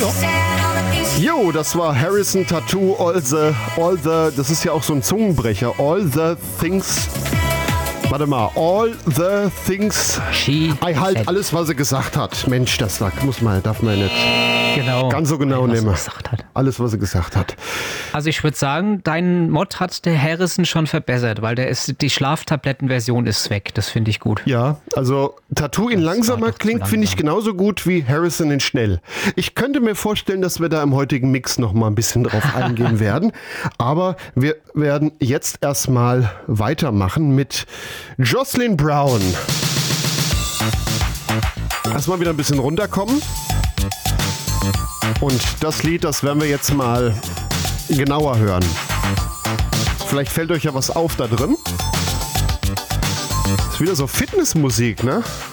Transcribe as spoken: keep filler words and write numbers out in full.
Jo, das war Harrison Tattoo, all the, all the, das ist ja auch so ein Zungenbrecher, all the things, warte mal, all the things, She I halt said. alles, was er gesagt hat. Mensch, das war, muss man, darf man nicht Genau. ganz so genau was er nehmen. gesagt hat. Alles, was er gesagt hat. Also ich würde sagen, dein Mod hat der Harrison schon verbessert, weil der ist, die Schlaftablettenversion ist weg. Das finde ich gut. Ja, also Tattoo in Das war langsamer doch zu klingt, finde ich langsam. genauso gut wie Harrison in schnell. Ich könnte mir vorstellen, dass wir da im heutigen Mix noch mal ein bisschen drauf eingehen werden. Aber wir werden jetzt erstmal weitermachen mit Jocelyn Brown. Erstmal wieder ein bisschen runterkommen. Und das Lied, das werden wir jetzt mal genauer hören. Vielleicht fällt euch ja was auf da drin. Ist wieder so Fitnessmusik, ne?